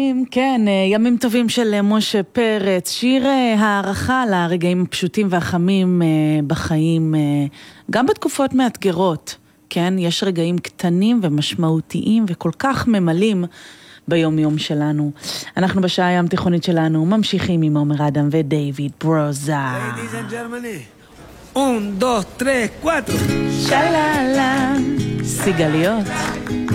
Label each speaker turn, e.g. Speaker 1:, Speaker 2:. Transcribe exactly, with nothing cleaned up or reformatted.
Speaker 1: כן, ימים טובים של משה פרץ, שיר הערכה לרגעים הפשוטים והחמים בחיים, גם בתקופות מאתגרות, כן? יש רגעים קטנים ומשמעותיים וכל כך ממלאים ביום יום שלנו. אנחנו בשעה הים תיכונית שלנו ממשיכים עם עומר אדם ודייוויד ברוזה.
Speaker 2: Ladies and gentlemen, un, dos, tres, cuatro.
Speaker 1: שללה, סיגליות.